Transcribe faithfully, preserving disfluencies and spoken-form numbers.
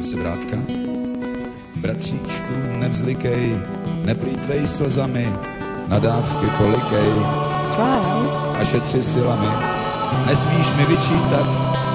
zase vrátka. Bratříčku, nevzlikej, neplýtvej slzami, nadávky polikej a šetři silami. Nesmíš mi vyčítat,